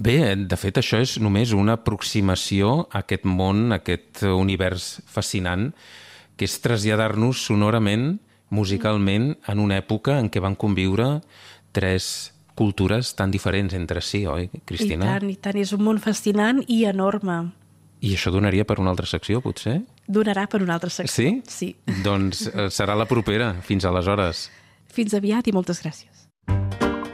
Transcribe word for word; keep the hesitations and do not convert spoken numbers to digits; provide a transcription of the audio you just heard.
Bé, de fet, això és només una aproximació a aquest món, a aquest univers fascinant, que és traslladar-nos sonorament, musicalment, en una època en què van conviure tres cultures tan diferents entre si, oi, Cristina? I tant, i tant. És un món fascinant i enorme. I això donaria per una altra secció, potser? Donarà per una altra secció. Sí? Sí. Doncs serà la propera. Fins aleshores. Fins aviat i moltes gràcies.